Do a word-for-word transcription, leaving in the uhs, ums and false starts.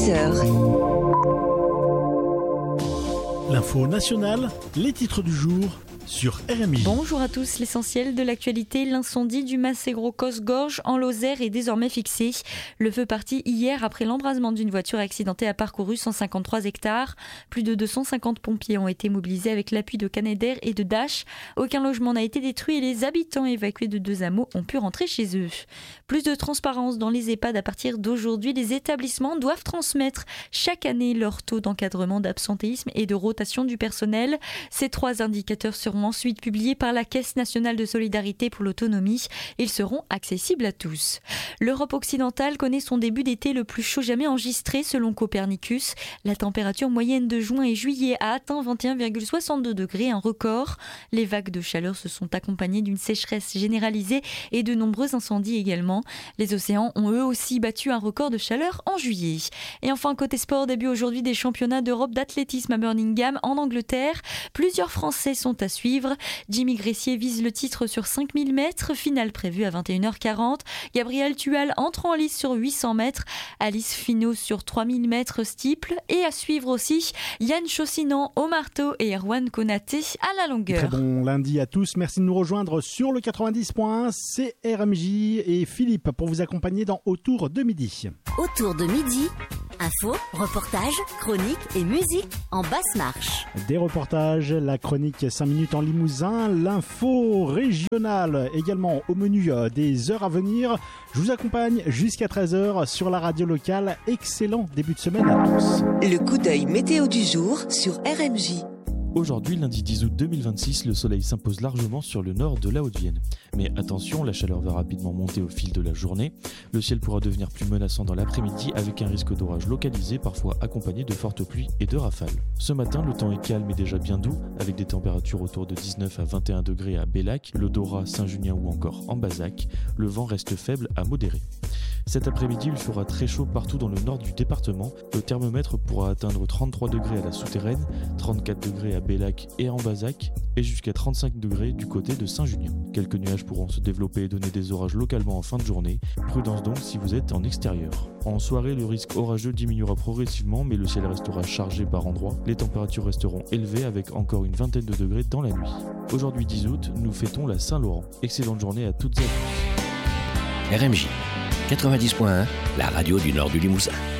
dix heures. L'info nationale, les titres du jour sur R M J. Bonjour à tous, l'essentiel de l'actualité, l'incendie du Massegro-Cosgorges en Lozère est désormais fixé. Le feu parti hier après l'embrasement d'une voiture accidentée a parcouru cent cinquante-trois hectares. Plus de deux cent cinquante pompiers ont été mobilisés avec l'appui de Canadair et de Dash. Aucun logement n'a été détruit et les habitants évacués de deux hameaux ont pu rentrer chez eux. Plus de transparence dans les EHPAD à partir d'aujourd'hui. Les établissements doivent transmettre chaque année leur taux d'encadrement d'absentéisme et de rotation du personnel. Ces trois indicateurs seront ensuite publiés par la Caisse nationale de solidarité pour l'autonomie. Ils seront accessibles à tous. L'Europe occidentale connaît son début d'été le plus chaud jamais enregistré selon Copernicus. La température moyenne de juin et juillet a atteint vingt et un virgule soixante-deux degrés, un record. Les vagues de chaleur se sont accompagnées d'une sécheresse généralisée et de nombreux incendies également. Les océans ont eux aussi battu un record de chaleur en juillet. Et enfin, côté sport, début aujourd'hui des championnats d'Europe d'athlétisme à Birmingham en Angleterre. Plusieurs Français sont à suivre. Jimmy Gressier vise le titre sur cinq mille mètres, finale prévue à vingt et une heures quarante. Gabriel Tual entre en lice sur huit cents mètres. Alice Finot sur trois mille mètres steeple. Et à suivre aussi Yann Chaussinan au marteau et Erwan Konaté à la longueur. Très bon lundi à tous. Merci de nous rejoindre sur le quatre-vingt-dix point un. C'est R M J et Philippe pour vous accompagner dans Autour de midi. Autour de midi, info, reportage, chronique et musique en basse marche. Des reportages, la chronique cinq minutes en Limousin, l'info régionale également au menu des heures à venir. Je vous accompagne jusqu'à treize heures sur la radio locale. Excellent début de semaine à tous. Le coup d'œil météo du jour sur R M J. Aujourd'hui, lundi dix août deux mille vingt-six, le soleil s'impose largement sur le nord de la Haute-Vienne. Mais attention, la chaleur va rapidement monter au fil de la journée. Le ciel pourra devenir plus menaçant dans l'après-midi avec un risque d'orage localisé, parfois accompagné de fortes pluies et de rafales. Ce matin, le temps est calme et déjà bien doux, avec des températures autour de dix-neuf à vingt et un degrés à Bellac, l'Odorat, Saint-Junien ou encore en Bazac. Le vent reste faible à modéré. Cet après-midi, il fera très chaud partout dans le nord du département. Le thermomètre pourra atteindre trente-trois degrés à la Souterraine, trente-quatre degrés à Bellac et en Bazac, et jusqu'à trente-cinq degrés du côté de Saint-Junien. Quelques nuages pourront se développer et donner des orages localement en fin de journée. Prudence donc si vous êtes en extérieur. En soirée, le risque orageux diminuera progressivement, mais le ciel restera chargé par endroits. Les températures resteront élevées avec encore une vingtaine de degrés dans la nuit. Aujourd'hui dix août, nous fêtons la Saint-Laurent. Excellente journée à toutes et à tous. R M J quatre-vingt-dix point un, la radio du nord du Limousin.